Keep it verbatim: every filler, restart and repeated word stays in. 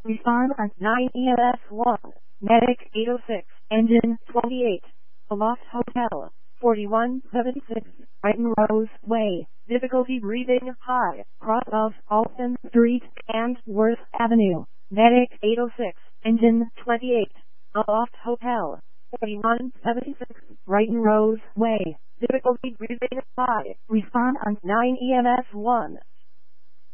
Respond on nine E M S one. Medic eight oh six. Engine twenty-eight. Aloft Hotel. forty-one seventy-six. Brighton Rose Way. Difficulty breathing high. Cross of Alston Street and Worth Avenue. Medic eight oh six. Engine twenty-eight. Aloft Hotel. forty-one seventy-six. Brighton Rose Way. Difficulty breathing high. Respond on nine E M S one.